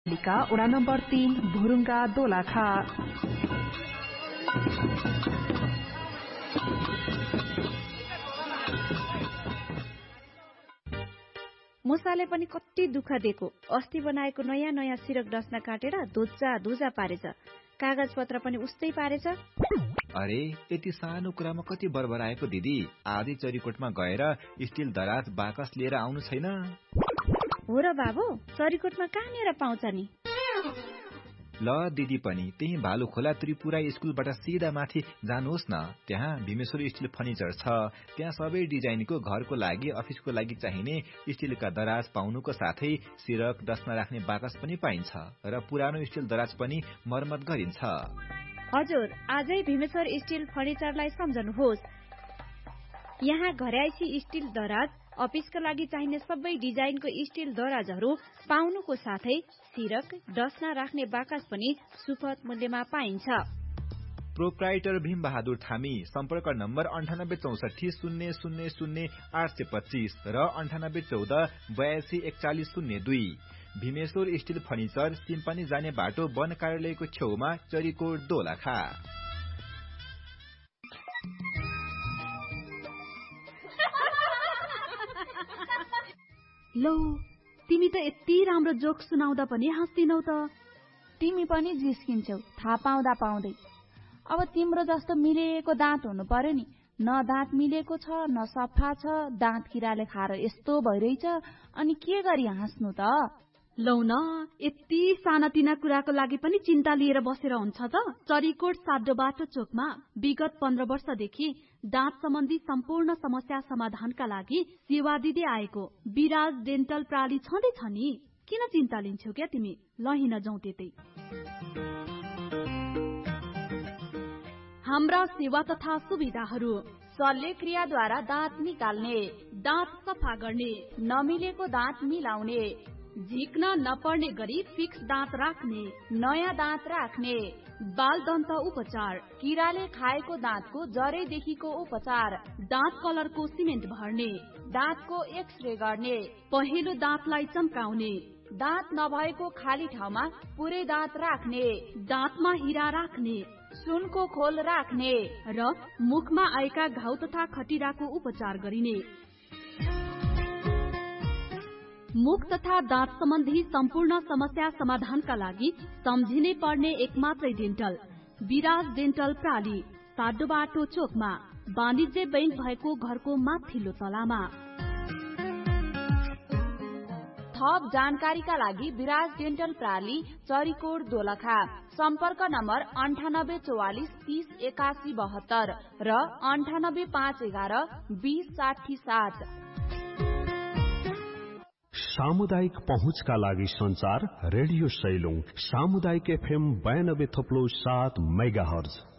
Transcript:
वडा नम्बर 3 भुरुङ्गा दोलाखा। मुसाले पनि कति दुःख दिएको। अस्ति बनाएको नयाँ नयाँ सिरक डस्ना काटेर धुजा पारेछ। कागज पत्र पनि उस्तै पारेछ। अरे यति सानो कुरामा कति बरबराएको दिदी। आधी चरीकोटमा गएर स्टिल दराज बाकस लिएर आउनु छैन? हो र बाबु, चरीकोटमा कहाँनिर पाउँछ नि? ल दिदी पनि त्यही भालु खोला त्रिपुरा स्कुलबाट सिधा माथि जानुहोस् न। त्यहाँ भीमेश्वर स्टिल फर्निचर छ। त्यहाँ सबै डिजाइनको घरको लागि अफिसको लागि चाहिने स्टिलका दराज पाउनुको साथै सिरक डस्ना राख्ने बाकस पनि पाइन्छ र पुरानो स्टिल दराज पनि मर्मत गरिन्छ। हजुर, आजै भीमेश्वर स्टिल फर्निचरलाई सम्झनुहोस्। यहाँ घरैसी स्टिल दराज, अफिसका लागि चाहिने सबै डिजाइनको स्टिल दराजहरू पाउनुको साथै सिरक डस्ना राख्ने बाकस पनि सुपथ मूल्यमा पाइन्छ। प्रोप्राइटर भीम बहादुर थामी। सम्पर्क नम्बर 9864000825 र 981482414002। भीमेश्वर स्टिल फर्निचर, सिम्पानी जाने बाटो वन कार्यालयको छेउमा, चरीकोट दोलाखा। लौ, तिमी त यति राम्रो जोक सुनाउँदा पनि हाँस्दिनौ त। तिमी पनि जिस्किन्छौ थाहा पाउँदा पाउँदै। अब तिम्रो जस्तो मिलेको दाँत हुनु पर्यो नि। न दाँत मिलेको छ, न सफा छ, दाँत किराले खाएर यस्तो भइरहेछ। अनि के गरी हाँस्नु त? लौ न, यति सानातिना कुराको लागि पनि चिन्ता लिएर बसेर हुन्छ त? चरीकोट साड्डो बाटो चोकमा विगत 15 वर्षदेखि दाँत सम्बन्धी सम्पूर्ण समस्या समाधानका लागि सेवा दिँदै आएको विराज डेन्टल प्राली छँदैछ नि। किन चिन्ता लिन्छौ क्या तिमी? लहिन जाउँ त्यतै। हाम्रा सेवा तथा सुविधाहरू: शल्यक्रियाद्वारा दाँत निकाल्ने, दाँत सफा गर्ने, नमिलेको दाँत मिलाउने, झिक्न नपर्ने गरी फिक्स दाँत राख्ने, नयाँ दाँत राख्ने, बाल दन्त उपचार, किराले खाएको दाँतको जरेदेखिको उपचार, दाँत कलरको सिमेन्ट भर्ने, दाँतको एक्सरे गर्ने, पहिलो दाँतलाई चम्काउने, दाँत नभएको खाली ठाउँमा पुरै दाँत राख्ने, दाँतमा हिरा राख्ने, सुनको खोल राख्ने र मुखमा आएका घाउ तथा खटिराको उपचार गरिने। मुख तथा दाँत सम्बन्धी सम्पूर्ण समस्या समाधानका लागि सम्झिनै पर्ने एकमात्रै डेन्टल विराज डेन्टल प्राली, साड्डो बाटो चोकमा, वाणिज्य बैंक भएको घरको माथिल्लो तलामा। थप जानकारीका लागि विराज डेन्टल प्राली, चरीकोट दोलखा। सम्पर्क नम्बर 9844308172 र 98511207। सामुदायिक पहुँचका लागि संचार रेडियो सैलुङ सामुदायिक FM 92.7 मेगाहर्ज।